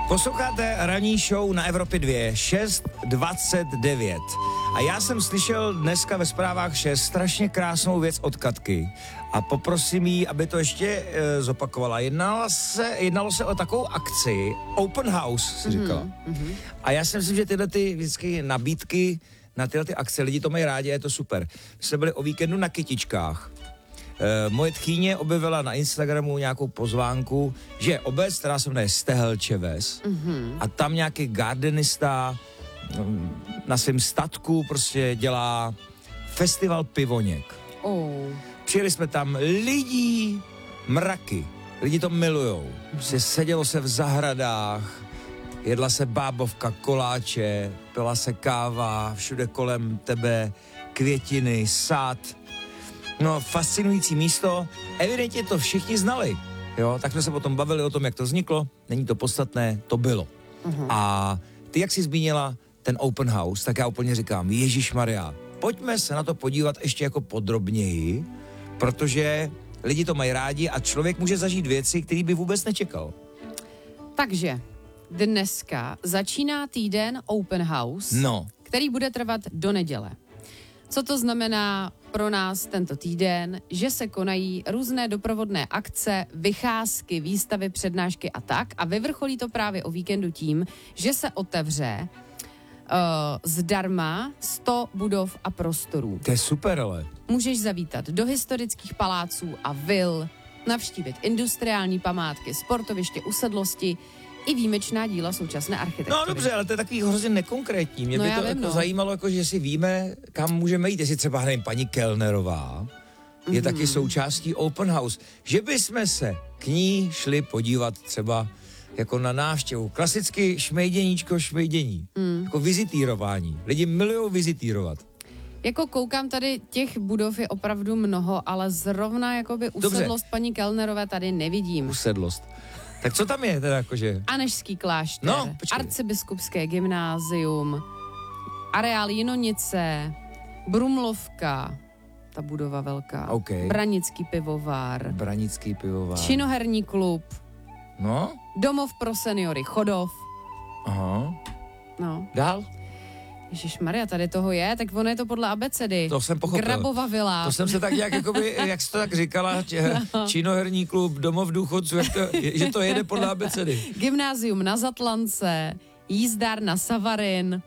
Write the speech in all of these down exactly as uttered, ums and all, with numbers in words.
Posloucháte ranní show na Evropě dva, šest dvacet devět. A já jsem slyšel dneska ve zprávách, že strašně krásnou věc od Katky. A poprosím jí, aby to ještě e, zopakovala. Jednalo se, jednalo se o takovou akci, open house, si říkala. Mm-hmm. A já si myslím, že tyhle ty vždycky nabídky na tyhle ty akce, lidi to mají rádi, je to super. My jsme byli o víkendu na Kytičkách. E, moje tchýně objevila na Instagramu nějakou pozvánku, že je obec, která se jmenuje Stehelčeves, mm-hmm. a tam nějaký gardenista na svém statku prostě dělá festival pivoněk. Oh. Přijeli jsme tam lidí, mraky, lidi to milujou. Prostě sedělo se v zahradách, jedla se bábovka, koláče, pila se káva, všude kolem tebe květiny, sád. No, fascinující místo, evidentně to všichni znali, jo, tak jsme se potom bavili o tom, jak to vzniklo, není to podstatné, to bylo. Uh-huh. A ty, jak jsi zmínila ten open house, tak já úplně říkám, Ježišmarja, pojďme se na to podívat ještě jako podrobněji, protože lidi to mají rádi a člověk může zažít věci, které by vůbec nečekal. Takže dneska začíná týden open house, no. který bude trvat do neděle. Co to znamená pro nás tento týden? Že se konají různé doprovodné akce, vycházky, výstavy, přednášky a tak. A vyvrcholí to právě o víkendu tím, že se otevře uh, zdarma sto budov a prostorů. To je super, ale. Můžeš zavítat do historických paláců a vil, navštívit industriální památky, sportoviště, usedlosti i výjimečná díla současné architektury. No dobře, ale to je takový hrozně nekonkrétní. Mě no, by to vím, jako no. zajímalo, jako, že si víme, kam můžeme jít. Jestli třeba, nevím, paní Kellnerová je mm-hmm. taky součástí open house. Že bychom se k ní šli podívat třeba jako na návštěvu. Klasicky šmejděníčko, šmejdění. Mm. Jako vizitýrování. Lidi milujou vizitýrovat. Jako koukám tady, těch budov je opravdu mnoho, ale zrovna jakoby usedlost Dobře. paní Kellnerové tady nevidím. Usedlost. Tak co tam je teda jakože? Anežský klášter, no, arcibiskupské gymnázium, areál Jinonice, Brumlovka, ta budova velká, okay. Branický pivovar, Branický pivovar, činoherní klub, no, domov pro seniory Chodov. Aha. No. Dál? Ježišmarja, tady toho je, tak ono je to podle abecedy. To jsem pochopil. Grabova vila. To jsem se tak nějak, jakoby, jak jsi to tak říkala, tě, činoherní klub, domov důchodců, jak to, že to jede podle abecedy. Gymnázium na Zatlance, jízdárna Savarin,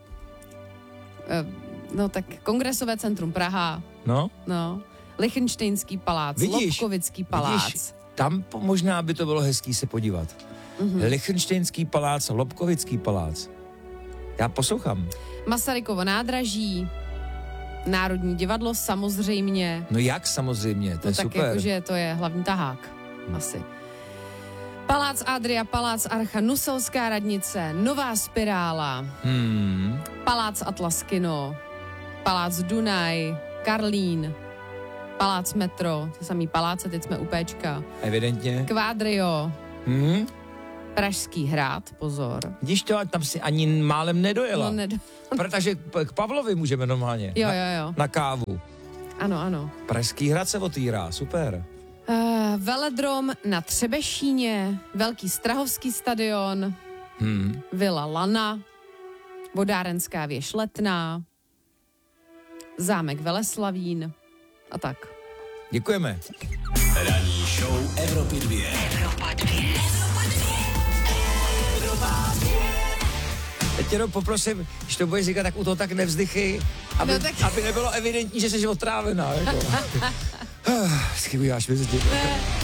no tak Kongresové centrum Praha, no, no, Lichtenštejnský palác, vidíš, Lobkovický palác. Vidíš, tam možná by to bylo hezký se podívat. Mm-hmm. Lichtenštejnský palác, Lobkovický palác. Já poslouchám. Masarykovo nádraží, Národní divadlo samozřejmě. No jak samozřejmě, to no je tak super. tak jakože to je hlavní tahák, hmm. asi. Palác Adria, Palác Archa, Nuselská radnice, Nová spirála, hmm. Palác Atlas Kino, Palác Dunaj, Karlín, Palác Metro, to samý paláce, teď jsme u Péčka. Evidentně. Kvádrio, hmm. Pražský hrad, pozor. Vidíš to, tam si ani málem nedojela. No, nedo... Protože k Pavlovi můžeme normálně. Jo, na, jo, jo. Na kávu. Ano, ano. Pražský hrad se otvírá, super. Uh, Veledrom na Třebešíně, Velký Strahovský stadion, hmm. Vila Lana, Vodárenská věž Letná, Zámek Veleslavín a tak. Děkujeme. Ranní show Evropy dva. Evropa dva. Teď jenom poprosím, když to budeš říkat, tak u toho tak nevzdychy, aby, no tak... aby nebylo evidentní, že jsi otrávená. Jako. Skybíváš mezi tím.